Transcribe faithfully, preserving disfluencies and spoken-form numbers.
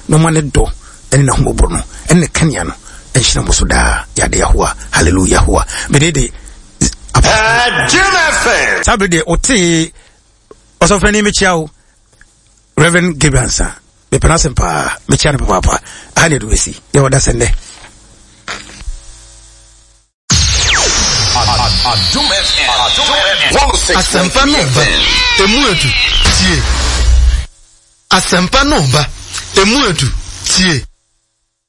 no man do and na humobrono and the Kenyano and Shinamosuda Yade Yahua hallelujah Yahua Bedede Saturday Ote also for name Michao Reverend Gibansa the Panasempa Michana Papa I need to see you what that's in there. Asempa nomba emuetu tie Asempa nomba emuetu tie